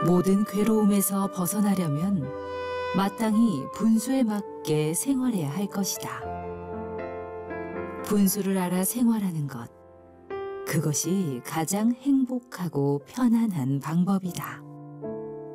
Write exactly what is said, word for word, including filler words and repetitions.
모든 괴로움에서 벗어나려면 마땅히 분수에 맞게 생활해야 할 것이다. 분수를 알아 생활하는 것, 그것이 가장 행복하고 편안한 방법이다.